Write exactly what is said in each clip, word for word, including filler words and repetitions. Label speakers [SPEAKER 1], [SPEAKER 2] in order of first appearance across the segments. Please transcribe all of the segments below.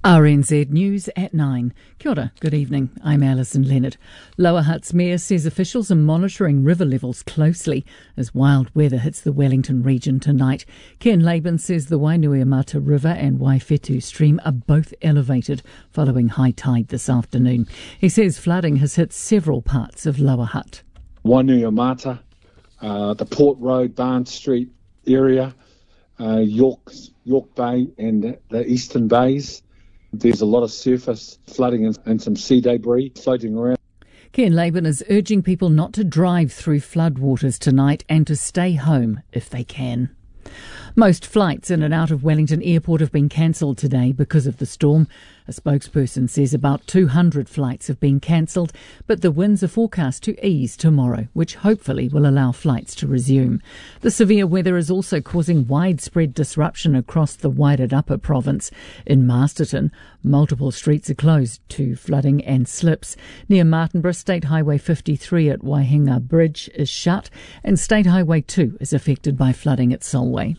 [SPEAKER 1] R N Z News at nine. Kia ora, good evening. I'm Alison Leonard. Lower Hutt's mayor says officials are monitoring river levels closely as wild weather hits the Wellington region tonight. Ken Laban says the Wainuiomata River and Waifetu stream are both elevated following high tide this afternoon. He says flooding has hit several parts of Lower Hutt.
[SPEAKER 2] Wainuiomata, uh, the Port Road, Barnes Street area, uh, York, York Bay and the Eastern Bays. There's a lot of surface flooding and, and some sea debris floating around.
[SPEAKER 1] Ken Laban is urging people not to drive through floodwaters tonight and to stay home if they can. Most flights in and out of Wellington Airport have been cancelled today because of the storm. A spokesperson says about two hundred flights have been cancelled, but the winds are forecast to ease tomorrow, which hopefully will allow flights to resume. The severe weather is also causing widespread disruption across the Wairarapa province. In Masterton, multiple streets are closed to flooding and slips. Near Martinborough, State Highway fifty-three at Waihinga Bridge is shut, and State Highway two is affected by flooding at Solway.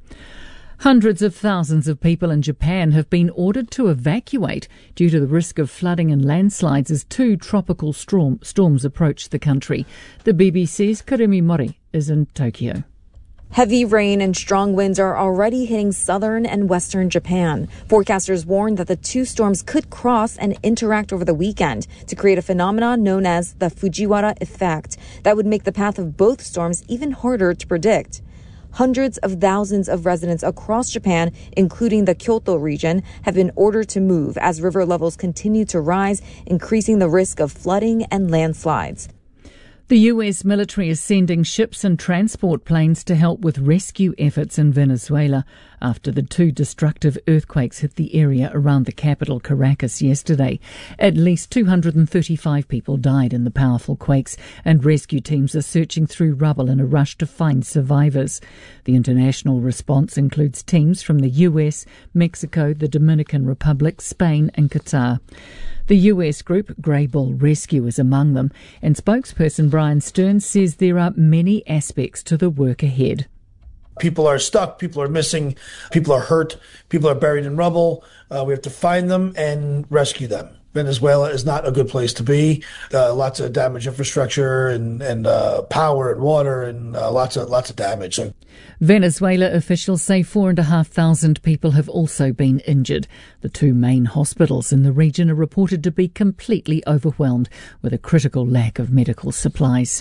[SPEAKER 1] Hundreds of thousands of people in Japan have been ordered to evacuate due to the risk of flooding and landslides as two tropical storm, storms approach the country. The B B C's Karimi Mori is in Tokyo.
[SPEAKER 3] Heavy rain and strong winds are already hitting southern and western Japan. Forecasters warn that the two storms could cross and interact over the weekend to create a phenomenon known as the Fujiwara effect that would make the path of both storms even harder to predict. Hundreds of thousands of residents across Japan, including the Kyoto region, have been ordered to move as river levels continue to rise, increasing the risk of flooding and landslides.
[SPEAKER 1] The U S military is sending ships and transport planes to help with rescue efforts in Venezuela after the two destructive earthquakes hit the area around the capital, Caracas, yesterday. At least two hundred thirty-five people died in the powerful quakes, and rescue teams are searching through rubble in a rush to find survivors. The international response includes teams from the U S, Mexico, the Dominican Republic, Spain and Qatar. The U S group Grey Bull Rescue is among them, and spokesperson Brian Stearns says there are many aspects to the work ahead.
[SPEAKER 4] People are stuck, people are missing, people are hurt, people are buried in rubble. Uh, we have to find them and rescue them. Venezuela is not a good place to be. Uh, lots of damaged infrastructure and, and uh, power and water and uh, lots of lots of damage. So,
[SPEAKER 1] Venezuela officials say four and a half thousand people have also been injured. The two main hospitals in the region are reported to be completely overwhelmed with a critical lack of medical supplies.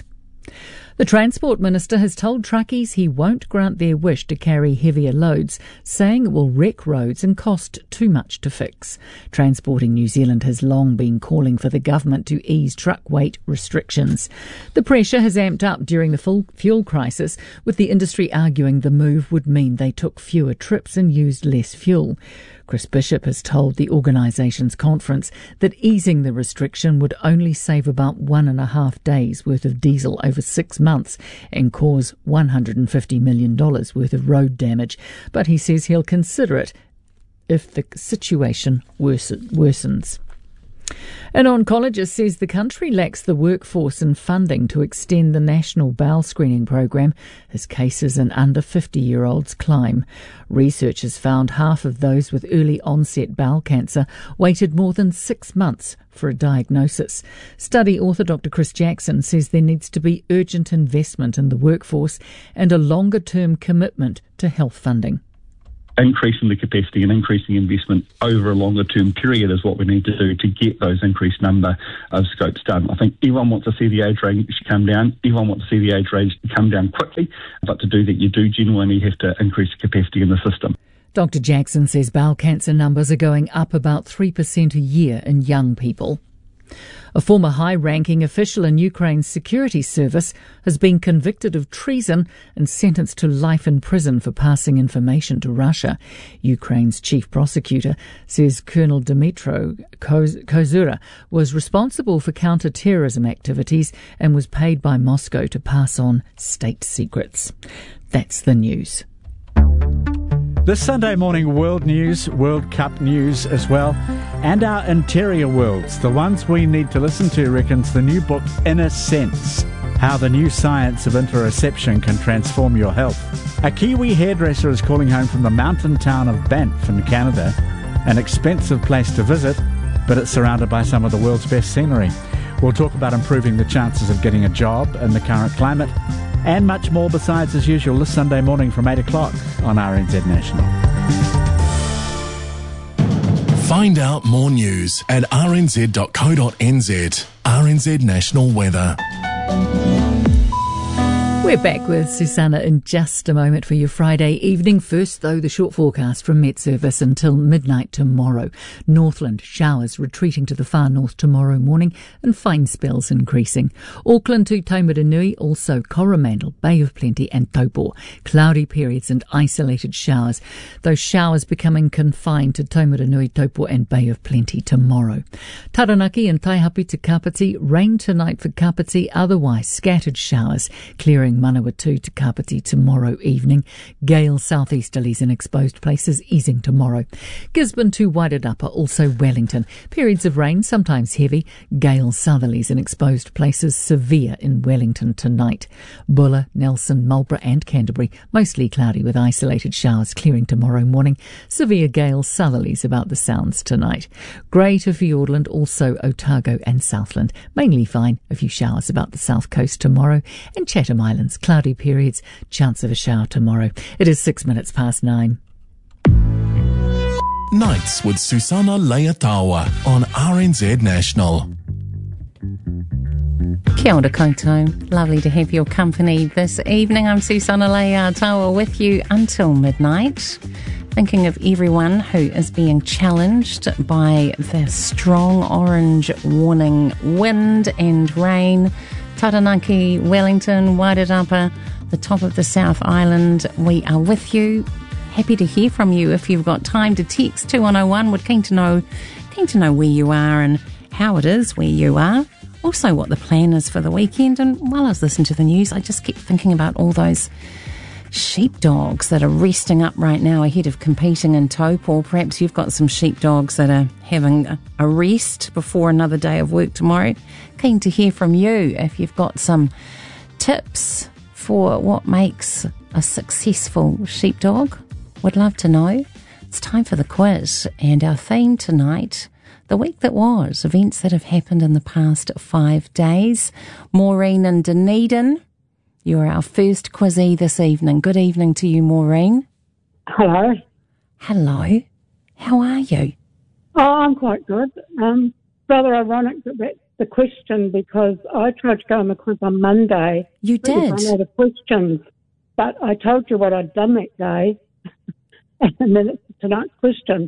[SPEAKER 1] The Transport Minister has told truckies he won't grant their wish to carry heavier loads, saying it will wreck roads and cost too much to fix. Transporting New Zealand has long been calling for the government to ease truck weight restrictions. The pressure has amped up during the full fuel crisis, with the industry arguing the move would mean they took fewer trips and used less fuel. Chris Bishop has told the organisation's conference that easing the restriction would only save about one and a half days' worth of diesel over six months and cause one hundred fifty million dollars worth of road damage. But he says he'll consider it if the situation worsen, worsens. An oncologist says the country lacks the workforce and funding to extend the national bowel screening program as cases in under fifty-year-olds climb. Researchers found half of those with early onset bowel cancer waited more than six months for a diagnosis. Study author Doctor Chris Jackson says there needs to be urgent investment in the workforce and a longer-term commitment to health funding.
[SPEAKER 5] Increasing the capacity and increasing investment over a longer term period is what we need to do to get those increased number of scopes done. I think everyone wants to see the age range come down. Everyone wants to see the age range come down quickly. But to do that, you do genuinely have to increase the capacity in the system.
[SPEAKER 1] Doctor Jackson says bowel cancer numbers are going up about three percent a year in young people. A former high-ranking official in Ukraine's security service has been convicted of treason and sentenced to life in prison for passing information to Russia. Ukraine's chief prosecutor says Colonel Dmytro Kozura was responsible for counter-terrorism activities and was paid by Moscow to pass on state secrets. That's the news.
[SPEAKER 6] This Sunday morning, world news, World Cup news as well, and our interior worlds, the ones we need to listen to, reckons the new book Inner Sense, how the new science of interoception can transform your health. A Kiwi hairdresser is calling home from the mountain town of Banff in Canada An expensive place to visit, but it's surrounded by some of the world's best scenery. We'll talk about improving the chances of getting a job in the current climate and much more besides as usual this Sunday morning from eight o'clock on R N Z National.
[SPEAKER 7] Find out more news at r n z dot co dot n z. R N Z National Weather.
[SPEAKER 1] We're back with Susanna in just a moment for your Friday evening. First, though, the short forecast from Met Service until midnight tomorrow. Northland showers retreating to the far north tomorrow morning and fine spells increasing. Auckland to Taumaranui, also Coromandel, Bay of Plenty and Taupo. Cloudy periods and isolated showers. Those showers becoming confined to Taumaranui, Taupo and Bay of Plenty tomorrow. Taranaki and Taihapu to Kapiti. Rain tonight for Kapiti, otherwise scattered showers. Clearing Manawatu to Kapiti tomorrow evening. Gale southeasterlies in exposed places easing tomorrow. Gisborne to Wairarapa, also Wellington. Periods of rain, sometimes heavy. Gale southerlies in exposed places severe in Wellington tonight. Buller, Nelson, Marlborough and Canterbury mostly cloudy with isolated showers clearing tomorrow morning. Severe gale southerlies about the Sounds tonight. Grey to Fiordland, also Otago and Southland. Mainly fine, a few showers about the south coast tomorrow. And Chatham Islands, cloudy periods, chance of a shower tomorrow. It is six minutes past nine.
[SPEAKER 7] Nights with Susanna Leatawa on R N Z National.
[SPEAKER 8] Kia ora koutou. Lovely to have your company this evening. I'm Susanna Leatawa with you until midnight. Thinking of everyone who is being challenged by the strong orange warning wind and rain. Taranaki, Wellington, Wairarapa, the top of the South Island, we are with you. Happy to hear from you. If you've got time to text two one oh one, we're keen to know, keen to know where you are and how it is where you are. Also what the plan is for the weekend. And while I was listening to the news, I just kept thinking about all those sheepdogs that are resting up right now ahead of competing in Taupo. Perhaps you've got some sheepdogs that are having a rest before another day of work tomorrow. Keen to hear from you if you've got some tips for what makes a successful sheepdog. Would love to know. It's time for the quiz, and our theme tonight, the week that was, events that have happened in the past five days. Maureen in Dunedin, you're our first quizzee this evening. Good evening to you, Maureen.
[SPEAKER 9] Hello.
[SPEAKER 8] Hello. How are you?
[SPEAKER 9] Oh, I'm quite good. Um, rather ironic that that's the question, because I tried to go on the quiz on Monday.
[SPEAKER 8] You did?
[SPEAKER 9] I had the questions, but I told you what I'd done that day, and then it's tonight's question.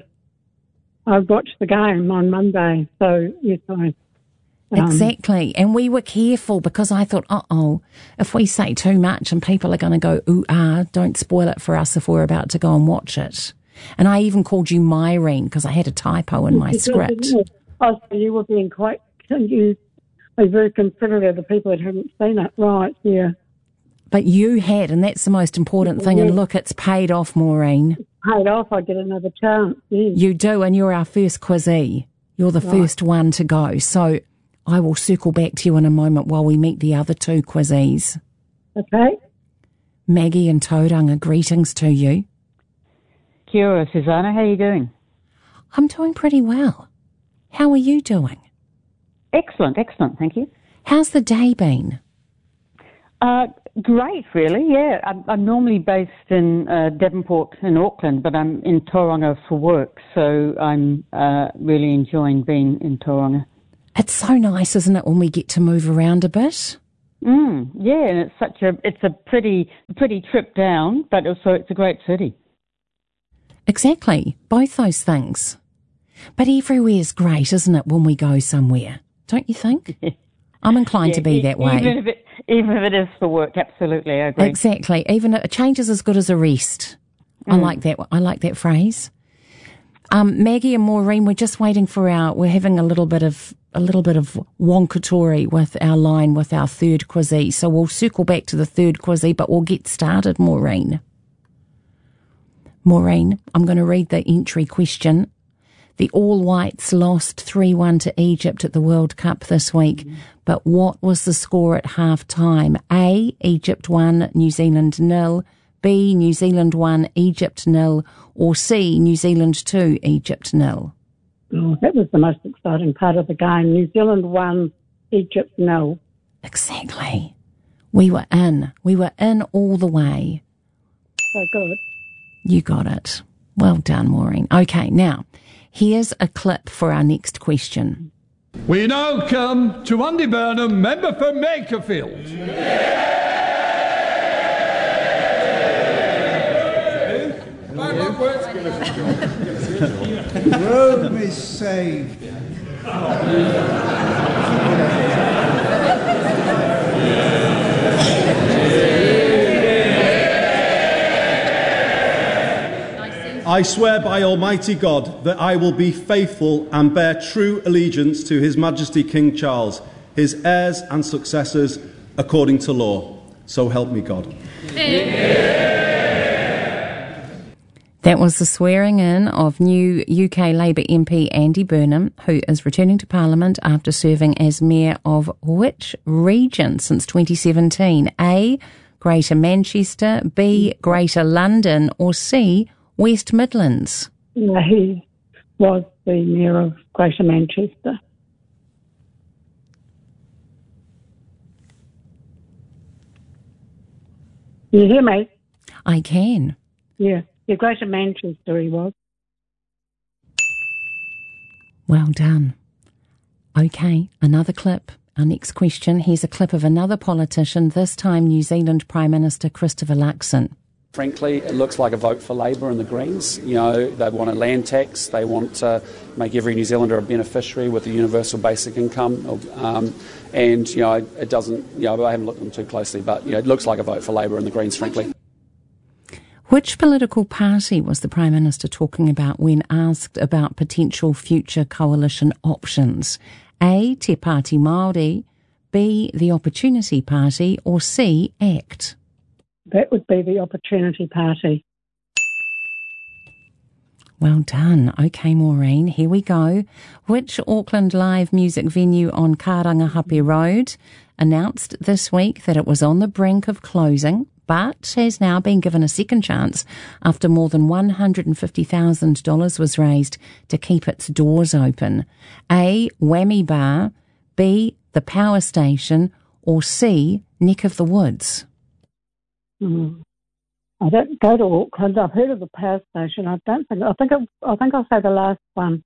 [SPEAKER 9] I watched the game on Monday, so yes, I... Um,
[SPEAKER 8] exactly. And we were careful because I thought, uh-oh, if we say too much and people are going to go, ooh, ah, don't spoil it for us if we're about to go and watch it. And I even called you Myrene because I had a typo in my script.
[SPEAKER 9] Oh, so you were being quite, you were very considerate of the people that hadn't seen it. Right, yeah.
[SPEAKER 8] But you had, and that's the most important thing. Yeah. And look, it's paid off, Maureen.
[SPEAKER 9] It's paid off. I get another chance, yeah.
[SPEAKER 8] You do, and you're our first quizzee. You're the right. first one to go. So I will circle back to you in a moment while we meet the other two quizzees.
[SPEAKER 9] Okay.
[SPEAKER 8] Maggie and Tauranga, greetings to you.
[SPEAKER 10] Kia ora, Susanna. How are you doing?
[SPEAKER 8] I'm doing pretty well. How are you doing?
[SPEAKER 10] Excellent, excellent. Thank you.
[SPEAKER 8] How's the day been?
[SPEAKER 10] Uh, great, really, yeah. I'm, I'm normally based in uh, Devonport in Auckland, but I'm in Tauranga for work, so I'm uh, really enjoying being in Tauranga.
[SPEAKER 8] It's so nice, isn't it, when we get to move around a bit?
[SPEAKER 10] Mm, yeah, and it's such a it's a pretty pretty trip down, but also it's a great city.
[SPEAKER 8] Exactly, both those things. But everywhere's great, isn't it, when we go somewhere? Don't you think? I'm inclined
[SPEAKER 10] yeah,
[SPEAKER 8] to be that way.
[SPEAKER 10] Even if it even if it is for work, absolutely, I agree.
[SPEAKER 8] Exactly. Even a change is as good as a rest. Mm. I like that. I like that phrase. Um, Maggie and Maureen, we're just waiting for our. We're having a little bit of a little bit of wonkatori with our line with our third quizzee. So we'll circle back to the third quizzee, but we'll get started, Maureen. Maureen, I'm going to read the entry question. The All Whites lost three one to Egypt at the World Cup this week, mm. but what was the score at half time? A, Egypt one, New Zealand nil. B, New Zealand one, Egypt nil, or C, New Zealand two, Egypt nil?
[SPEAKER 9] Oh, that was the most exciting part of the game. New Zealand won, Egypt nil.
[SPEAKER 8] Exactly. We were in. We were in all the way.
[SPEAKER 9] So good.
[SPEAKER 8] You got it. Well done, Maureen. Okay, now, here's a clip for our next question.
[SPEAKER 11] We now come to Andy Burnham, member for Makerfield.
[SPEAKER 12] Rome is saved.
[SPEAKER 13] I swear by Almighty God that I will be faithful and bear true allegiance to His Majesty King Charles, his heirs and successors, according to law. So help me God.
[SPEAKER 8] That was the swearing in of new U K Labour M P Andy Burnham, who is returning to Parliament after serving as Mayor of which region since twenty seventeen? A, Greater Manchester, B, Greater London, or C, West Midlands?
[SPEAKER 9] Yeah, he was the Mayor of Greater Manchester. Can you hear me?
[SPEAKER 8] I can.
[SPEAKER 9] Yeah, yeah, Greater Manchester he was.
[SPEAKER 8] Well done. Okay, another clip. Our next question. Here's a clip of another politician, this time New Zealand Prime Minister Christopher Luxon.
[SPEAKER 14] Frankly, it looks like a vote for Labour and the Greens. You know, they want a land tax. They want to make every New Zealander a beneficiary with a universal basic income. Um, and, you know, it doesn't, you know, I haven't looked at them too closely, but, you know, it looks like a vote for Labour and the Greens, frankly.
[SPEAKER 8] Which political party was the Prime Minister talking about when asked about potential future coalition options? A, Te Pāti Māori, B, the Opportunity Party, or C, ACT?
[SPEAKER 9] That would be the Opportunity Party.
[SPEAKER 8] Well done. Okay, Maureen, here we go. Which Auckland live music venue on Karangahape Road announced this week that it was on the brink of closing, but has now been given a second chance after more than one hundred fifty thousand dollars was raised to keep its doors open? A, Whammy Bar, B, the Power Station, or C, Neck of the Woods?
[SPEAKER 9] Mm. I don't go to Auckland. I've heard of the Power Station. I don't think. I think. It, I think I'll say the last one.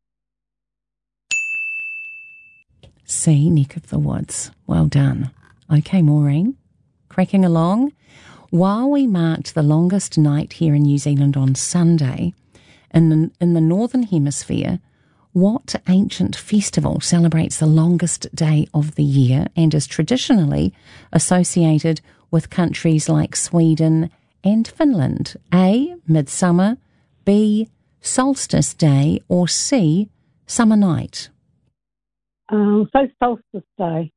[SPEAKER 8] C, Neck of the Woods. Well done. Okay, Maureen, cracking along. While we marked the longest night here in New Zealand on Sunday, in the, in the Northern Hemisphere, what ancient festival celebrates the longest day of the year and is traditionally associated with countries like Sweden and Finland? A, Midsummer, B, Solstice Day, or C, Summer Night?
[SPEAKER 9] Um, so Solstice Day.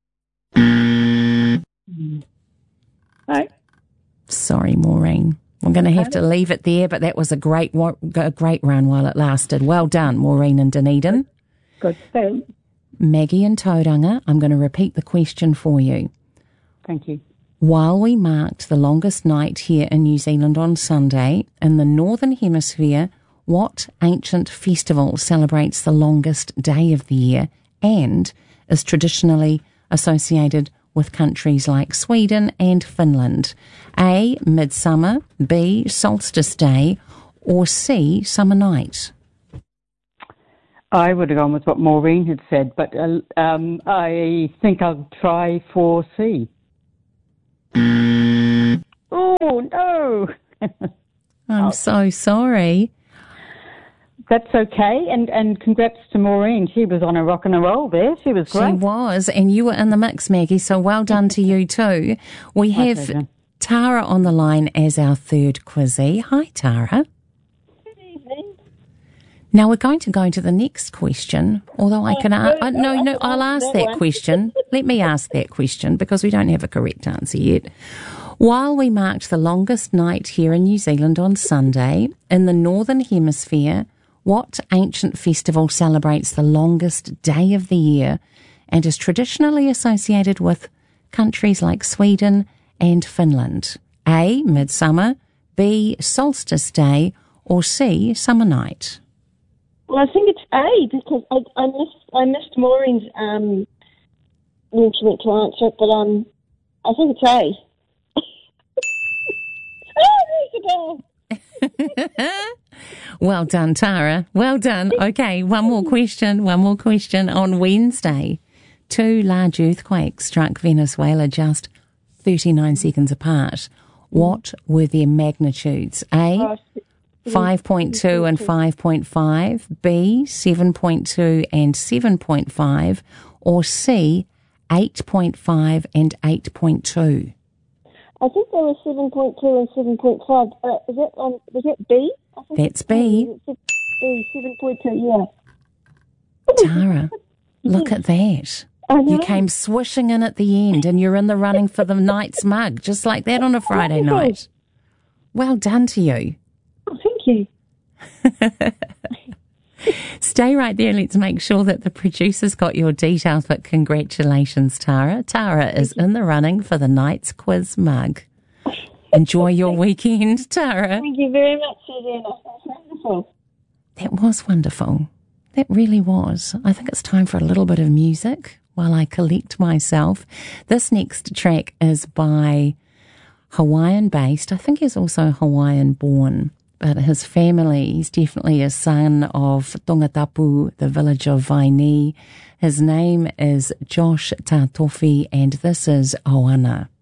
[SPEAKER 9] mm. Right.
[SPEAKER 8] Sorry, Maureen. We're going to have to leave it there, but that was a great, a great run while it lasted. Well done, Maureen and Dunedin.
[SPEAKER 9] Good, thanks.
[SPEAKER 8] Maggie and Tauranga, I'm going to repeat the question for you.
[SPEAKER 10] Thank you.
[SPEAKER 8] While we marked the longest night here in New Zealand on Sunday, in the Northern Hemisphere, what ancient festival celebrates the longest day of the year and is traditionally associated with countries like Sweden and Finland? A, Midsummer, B, Solstice Day, or C, Summer Night?
[SPEAKER 10] I would have gone with what Maureen had said, but uh, um, I think I'll try for C. Oh, no!
[SPEAKER 8] I'm oh. so sorry.
[SPEAKER 10] That's okay, and, and congrats to Maureen. She was on a rock and a roll there. She was great.
[SPEAKER 8] She was, and you were in the mix, Maggie, so well done to you too. We have okay, Tara on the line as our third quizzee. Hi, Tara.
[SPEAKER 15] Good evening.
[SPEAKER 8] Now we're going to go to the next question, although I can... Uh, uh, no, no, I'll ask that question. Let me ask that question because we don't have a correct answer yet. While we marked the longest night here in New Zealand on Sunday, in the Northern Hemisphere, what ancient festival celebrates the longest day of the year and is traditionally associated with countries like Sweden and Finland? A, Midsummer, B, solstice day, or C, summer night?
[SPEAKER 15] Well, I think it's A, because I, I missed I missed Maureen's um, when she went to answer it, but um, I think it's A. Oh, there's the bell.
[SPEAKER 8] Well done, Tara. Well done. Okay, one more question. One more question. On Wednesday, two large earthquakes struck Venezuela just thirty-nine seconds apart. What were their magnitudes? A, five point two and five point five, B, seven point two and seven point five, or C, eight point five and eight point two?
[SPEAKER 15] I think there was seven point two and seven point five. Uh, is that on, was that B? I think
[SPEAKER 8] That's B.
[SPEAKER 15] B, seven point two, yeah.
[SPEAKER 8] Tara, look at that. You came swishing in at the end and you're in the running for the night's mug, just like that on a Friday night. Well done to you.
[SPEAKER 15] Oh, thank you.
[SPEAKER 8] Stay right there. Let's make sure that the producer's got your details, but congratulations, Tara. Tara is in the running for the night's quiz mug. Enjoy your weekend, Tara.
[SPEAKER 15] Thank you very much, Susanna. That's wonderful.
[SPEAKER 8] That was wonderful. That really was. I think it's time for a little bit of music while I collect myself. This next track is by Hawaiian-based. I think he's also Hawaiian-born, but his family, he's definitely a son of Tongatapu, the village of Vaini. His name is Josh Tatofi, and this is Oana.